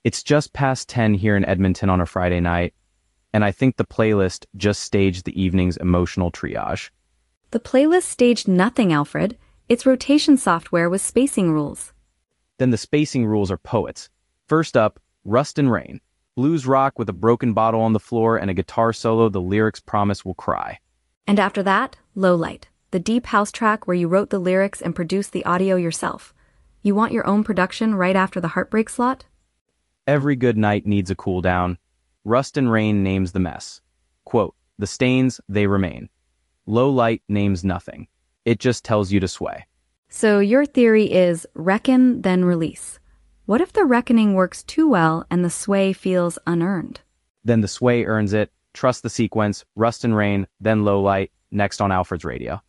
It's just past 10 here in Edmonton on a Friday night, and I think the playlist just staged the evening's emotional triage. The playlist staged nothing, Alfred. It's rotation software with spacing rules. Then the spacing rules are poets. First up, Rust and Rain. Blues rock with a broken bottle on the floor and a guitar solo the lyrics promise will cry. And after that, Low Light, the deep house track where you wrote the lyrics and produced the audio yourself. You want your own production right after the heartbreak slot? Every good night needs a cool down. Rust and Rain names the mess. Quote, the stains, they remain. Low Light names nothing. It just tells you to sway. So your theory is reckon, then release. What if the reckoning works too well and the sway feels unearned? Then the sway earns it. Trust the sequence. Rust and Rain, then Low Light, next on Alfred's Radio.